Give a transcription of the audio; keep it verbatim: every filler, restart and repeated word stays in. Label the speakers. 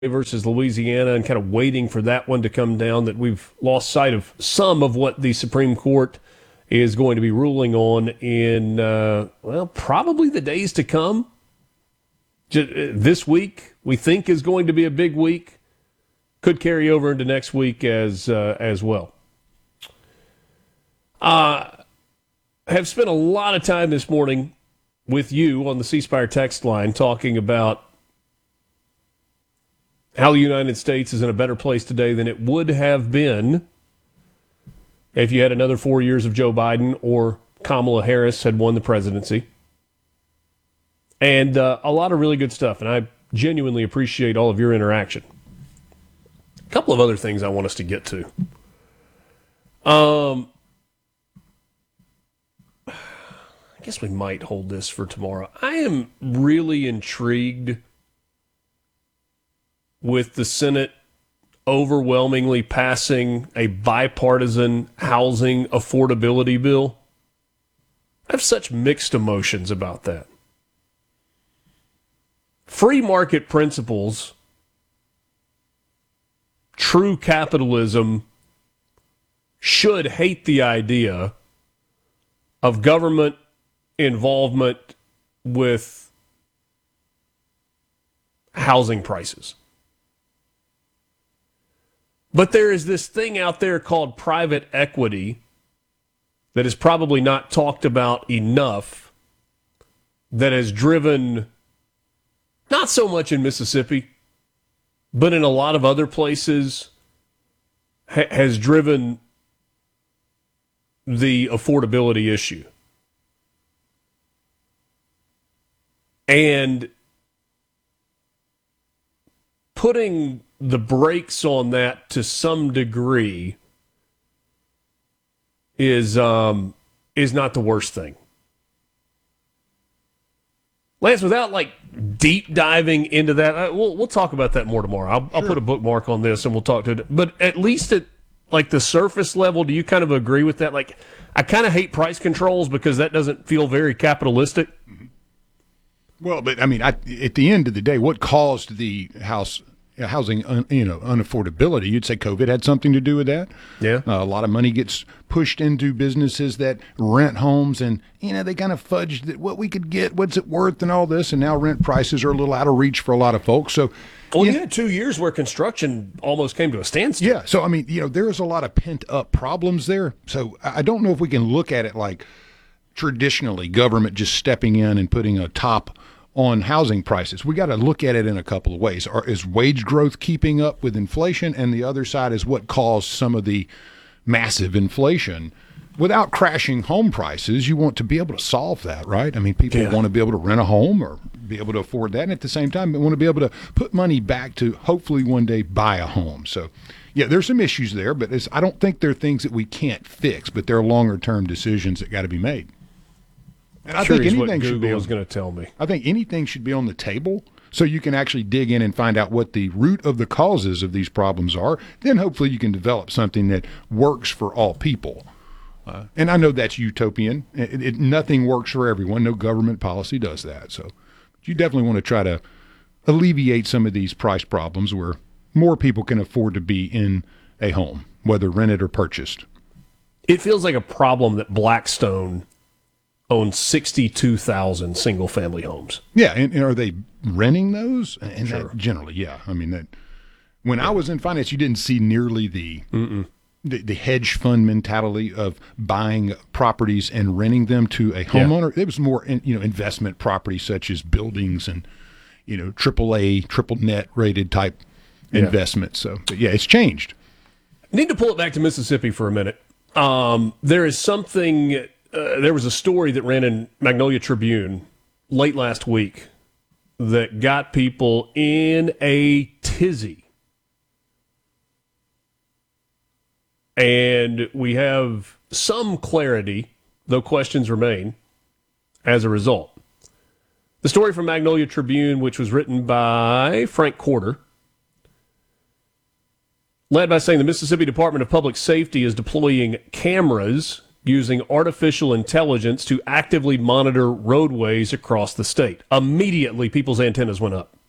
Speaker 1: versus Louisiana and kind of waiting for that one to come down, that we've lost sight of some of what the Supreme Court is going to be ruling on in, uh, well, probably the days to come. This week, we think, is going to be a big week. Could carry over into next week as uh, as well. Uh, have spent a lot of time this morning with you on the C Spire text line talking about how the United States is in a better place today than it would have been if you had another four years of Joe Biden or Kamala Harris had won the presidency. And uh, a lot of really good stuff, and I genuinely appreciate all of your interaction. A couple of other things I want us to get to. Um, I guess we might hold this for tomorrow. I am really intrigued with the Senate overwhelmingly passing a bipartisan housing affordability bill. I have such mixed emotions about that. Free market principles, true capitalism, should hate the idea of government involvement with housing prices. But there is this thing out there called private equity that is probably not talked about enough, that has driven, not so much in Mississippi, but in a lot of other places, ha- has driven the affordability issue. And putting the brakes on that to some degree is um, is not the worst thing. Lance, without like deep diving into that, uh, we'll we'll talk about that more tomorrow. I'll, sure. I'll put a bookmark on this and we'll talk to it. But at least at like the surface level, do you kind of agree with that? Like, I kind of hate price controls because that doesn't feel very capitalistic.
Speaker 2: Mm-hmm. Well, but I mean, I, at the end of the day, what caused the house housing, un, you know, unaffordability? You'd say COVID had something to do with that.
Speaker 1: Yeah,
Speaker 2: uh, a lot of money gets pushed into businesses that rent homes, and you know they kind of fudged what we could get, what's it worth, and all this, and now rent prices are a little out of reach for a lot of folks. So,
Speaker 1: well, you had two years where construction almost came to a standstill.
Speaker 2: Yeah, so I mean, you know, there's a lot of pent up problems there. So I don't know if we can look at it like traditionally government just stepping in and putting a top on housing prices. We got to look at it in a couple of ways. Are, is wage growth keeping up with inflation? And the other side is what caused some of the massive inflation. Without crashing home prices, you want to be able to solve that, right? I mean, people yeah. want to be able to rent a home or be able to afford that. And at the same time, they want to be able to put money back to hopefully one day buy a home. So, yeah, there's some issues there, but it's, I don't think they're things that we can't fix, but they're longer-term decisions that got to be made. And I
Speaker 1: sure
Speaker 2: think anything
Speaker 1: what Google
Speaker 2: should be
Speaker 1: is going to tell me.
Speaker 2: I think anything should be on the table so you can actually dig in and find out what the root of the causes of these problems are. Then hopefully you can develop something that works for all people. Uh, and I know that's utopian. It, it, nothing works for everyone. No government policy does that. So you definitely want to try to alleviate some of these price problems where more people can afford to be in a home, whether rented or purchased.
Speaker 1: It feels like a problem that Blackstone owns sixty-two thousand single-family homes.
Speaker 2: Yeah, and, and are they renting those? And
Speaker 1: sure.
Speaker 2: that generally, yeah. I mean, that when yeah. I was in finance, you didn't see nearly the, the the hedge fund mentality of buying properties and renting them to a homeowner. Yeah. It was more, in, you know, investment properties such as buildings and, you know, triple A, triple net rated type yeah. investments. So, but yeah, it's changed.
Speaker 1: Need to pull it back to Mississippi for a minute. Um, there is something. Uh, there was a story that ran in Magnolia Tribune late last week that got people in a tizzy. And we have some clarity, though questions remain, as a result. The story from Magnolia Tribune, which was written by Frank Corder, led by saying the Mississippi Department of Public Safety is deploying cameras using artificial intelligence to actively monitor roadways across the state. Immediately, people's antennas went up.